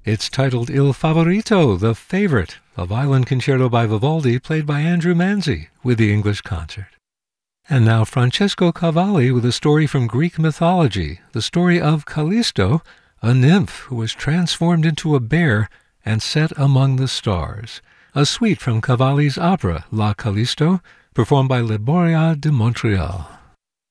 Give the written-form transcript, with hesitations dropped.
It's titled Il Favorito, the favorite, a violin concerto by Vivaldi played by Andrew Manzi with the English Concert. And now Francesco Cavalli with a story from Greek mythology, the story of Callisto, a nymph who was transformed into a bear and set among the stars. A suite from Cavalli's opera La Callisto, performed by Le Boréas de Montréal.